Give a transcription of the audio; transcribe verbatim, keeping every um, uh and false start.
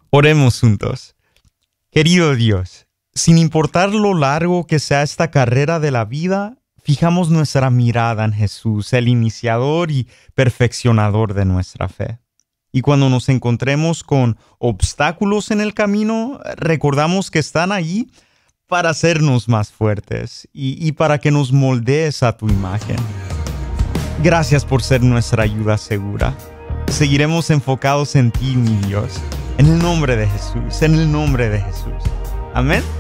Oremos juntos. Querido Dios, sin importar lo largo que sea esta carrera de la vida, fijamos nuestra mirada en Jesús, el iniciador y perfeccionador de nuestra fe. Y cuando nos encontremos con obstáculos en el camino, recordamos que están allí para hacernos más fuertes y, y para que nos moldees a tu imagen. Gracias por ser nuestra ayuda segura. Seguiremos enfocados en ti, mi Dios. En el nombre de Jesús, en el nombre de Jesús. Amén.